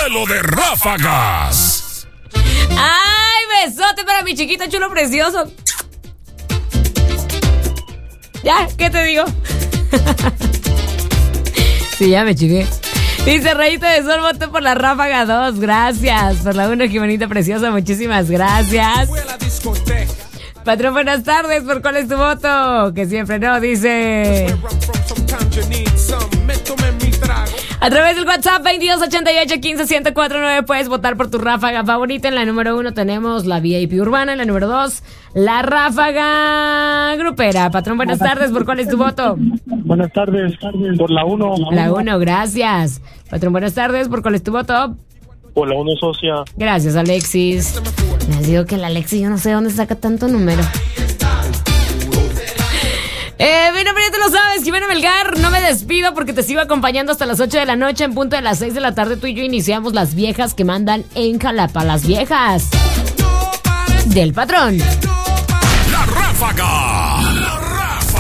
duelo de ráfagas. ¡Ay, besote para mi chiquito chulo precioso! ¿Ya? ¿Qué te digo? Sí, ya me chiqué. Dice Rayito de Sol, voto por la ráfaga 2. Gracias. Por la 1, Jimenita preciosa, muchísimas gracias. Patrón, buenas tardes. ¿Por cuál es tu voto? Que siempre no, dice. A través del WhatsApp 2288-15-1049 puedes votar por tu ráfaga favorita. En la número 1 tenemos la VIP urbana. En la número 2, la ráfaga grupera. Patrón, buenas tardes. ¿Por cuál es tu voto? Buenas tardes. Por la 1. La 1, gracias. Patrón, buenas tardes. ¿Por cuál es tu voto? Por la 1, socia. Gracias, Alexis. Les digo que la Alexis, yo no sé dónde saca tanto número. Mi nombre ya te lo sabes, Jimena Melgar. No me despido porque te sigo acompañando hasta las 8 de la noche. En punto de las 6 de la tarde tú y yo iniciamos Las Viejas que Mandan en Jalapa. Las Viejas del Patrón.